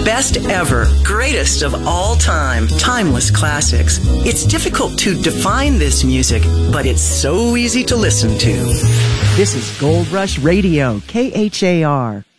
Best ever, greatest of all time, timeless classics. It's difficult to define this music, but it's so easy to listen to. This is Gold Rush Radio, KHAR.